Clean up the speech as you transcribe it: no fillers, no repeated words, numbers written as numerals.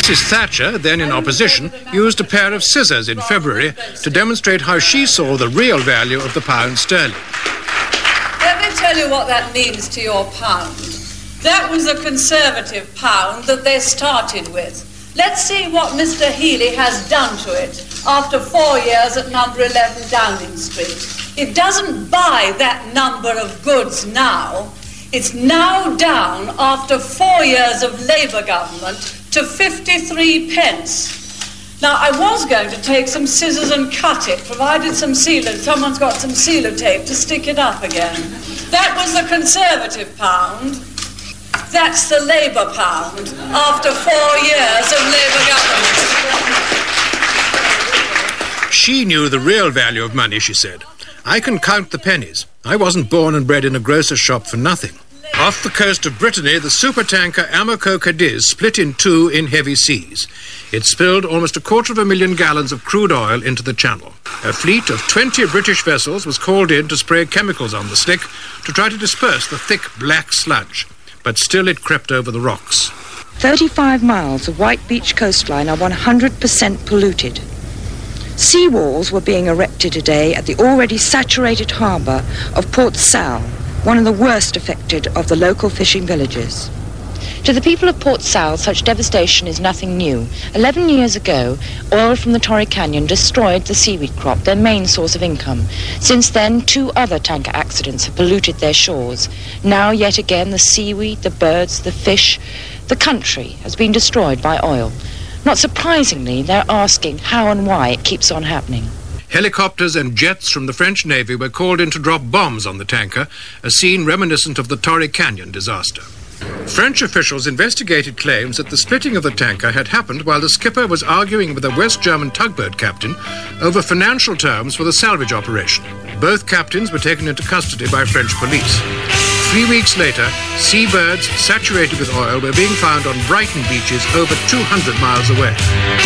Mrs. Thatcher, then in opposition, used a pair of scissors in February to demonstrate how she saw the real value of the pound sterling. Let me tell you what that means to your pound. That was a Conservative pound that they started with. Let's see what Mr. Healy has done to it after 4 years at number 11 Downing Street. It doesn't buy that number of goods now. It's now down, after 4 years of Labour government, to 53 pence. Now, I was going to take some scissors and cut it, provided someone's got some sealer tape to stick it up again. That was the Conservative pound. That's the Labour pound, after 4 years of Labour government. She knew the real value of money, she said. I can count the pennies. I wasn't born and bred in a grocer's shop for nothing. Off the coast of Brittany, the supertanker Amoco Cadiz split in two in heavy seas. It spilled almost 250,000 gallons of crude oil into the channel. A fleet of 20 British vessels was called in to spray chemicals on the slick to try to disperse the thick black sludge. But still it crept over the rocks. 35 miles of White Beach coastline are 100% polluted. Sea walls were being erected today at the already saturated harbour of Port Sal, one of the worst affected of the local fishing villages. To the people of Port Sal, such devastation is nothing new. 11 years ago, oil from the Torrey Canyon destroyed the seaweed crop, their main source of income. Since then, 2 other tanker accidents have polluted their shores. Now, yet again, the seaweed, the birds, the fish, the country has been destroyed by oil. Not surprisingly, they're asking how and why it keeps on happening. Helicopters and jets from the French Navy were called in to drop bombs on the tanker, a scene reminiscent of the Torrey Canyon disaster. French officials investigated claims that the splitting of the tanker had happened while the skipper was arguing with a West German tugboat captain over financial terms for the salvage operation. Both captains were taken into custody by French police. 3 weeks later, seabirds saturated with oil were being found on Brighton beaches over 200 miles away.